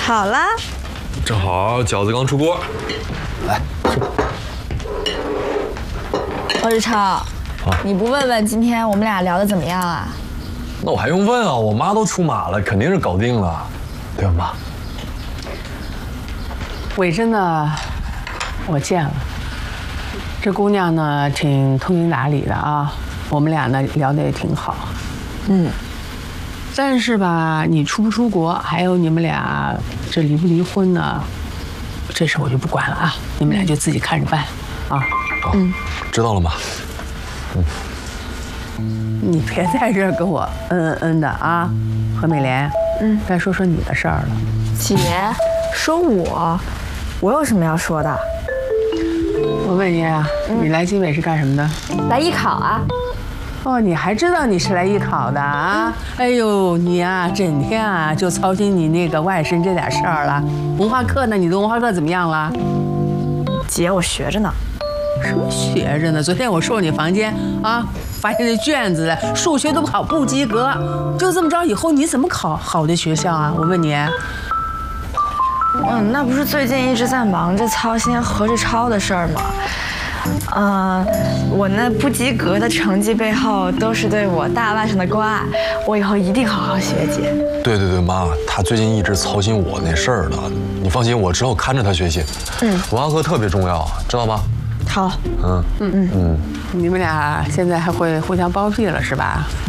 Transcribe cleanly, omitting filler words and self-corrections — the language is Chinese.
好啦， 正好饺子刚出锅，来吃吧。 欧志超，你不问问今天我们俩聊得怎么样啊？ 那我还用问啊？我妈都出马了，肯定是搞定了，对吧，妈？ 伟珍呢，我见了，这姑娘呢挺通情达理的啊，我们俩呢聊得也挺好。但是吧，你出不出国，还有你们俩这离不离婚呢，这事我就不管了啊，你们俩就自己看着办啊。 知道了，妈。 你别在这儿跟我的啊，何美莲。该说说你的事儿了。 姐，说我有什么要说的？ 我问你啊，你来集美是干什么的？ 来艺考啊？ 哦，你还知道你是来艺考的啊？哎呦，你啊，整天啊就操心你那个外甥这点事儿了。文化课呢？你的文化课怎么样了？ 姐，我学着呢。 什么学着呢？昨天我收你房间啊，发现这卷子了，数学都考不及格，就这么着，以后你怎么考好的学校啊？我问你。 那不是最近一直在忙着操心何志超的事儿吗？我那不及格的成绩背后都是对我大外甥的关爱，我以后一定好好学，姐。 对，妈，他最近一直操心我那事儿呢，你放心，我之后看着他学习。文化课特别重要，知道吗？ 好。 你们俩现在还会互相包庇了是吧？